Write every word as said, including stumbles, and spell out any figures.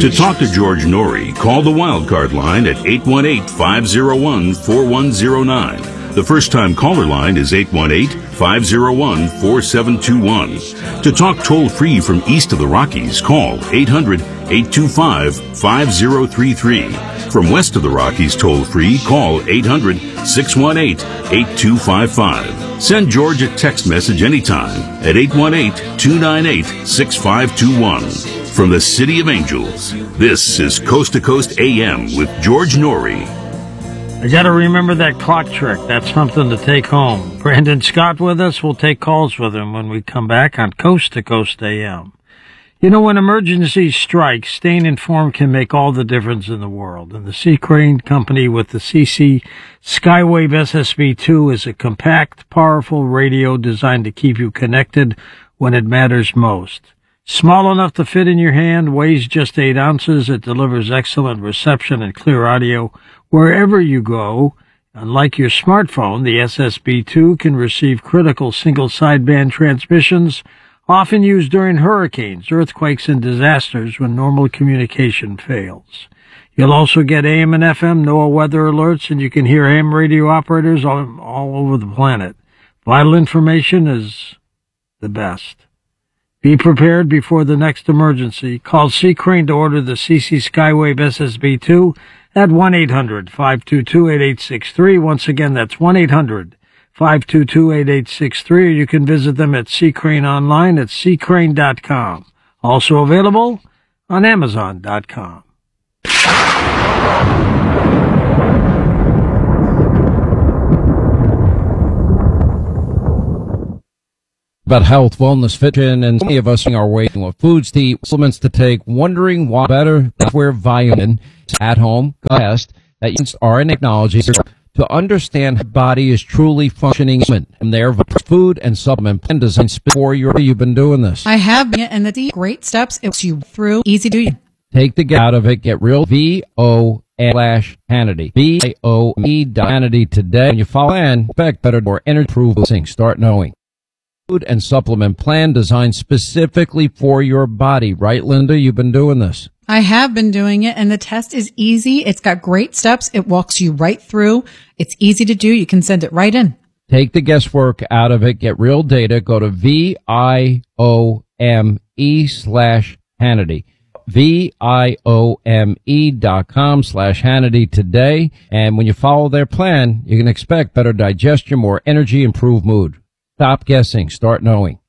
To talk to George Norrie, call the Wildcard line at eight one eight, five oh one, four one oh nine. The first-time caller line is eight one eight, five oh one, four seven two one. To talk toll-free from east of the Rockies, call eight hundred, eight two five, five oh three three. From west of the Rockies toll-free, call eight hundred, six one eight, eight two five five. Send George a text message anytime at eight one eight, two nine eight, six five two one. From the City of Angels, this is Coast to Coast A M with George Norrie. I got to remember that clock trick. That's something to take home. Brandon Scott with us. We'll take calls with him when we come back on Coast to Coast A M. You know, when emergencies strike, staying informed can make all the difference in the world. And the Sea Crane Company with the C C Skywave S S B two is a compact, powerful radio designed to keep you connected when it matters most. Small enough to fit in your hand, weighs just eight ounces. It delivers excellent reception and clear audio wherever you go. Unlike your smartphone, the S S B two can receive critical single sideband transmissions, often used during hurricanes, earthquakes, and disasters when normal communication fails. You'll also get A M and F M NOAA weather alerts, and you can hear A M radio operators all, all over the planet. Vital information is the best. Be prepared before the next emergency. Call Sea Crane to order the C C Skywave S S B two at one eight hundred, five two two, eight eight six three. Once again, that's one eight hundred, five two two, eight eight six three, or you can visit them at Sea Crane online at sea crane dot com. Also available on amazon dot com. About health, wellness, fitness, and so many of us are waiting what foods to eat, supplements to take, wondering what better. That's where vitamin at home best that use R N A technology to understand how the body is truly functioning. And their food and supplement plan designed for you. You've been doing this. I have been, and the great steps it walks you through. Easy to do. Take the get out of it. Get real. V O slash Hannity. V O E Hannity today. When you follow and expect better, more energy, improving. Start knowing. Food and supplement plan designed specifically for your body. Right, Linda? You've been doing this. I have been doing it, and the test is easy. It's got great steps. It walks you right through. It's easy to do. You can send it right in. Take the guesswork out of it. Get real data. Go to V I O M E slash Hannity. V I O M E dot com slash Hannity today. And when you follow their plan, you can expect better digestion, more energy, improved mood. Stop guessing. Start knowing.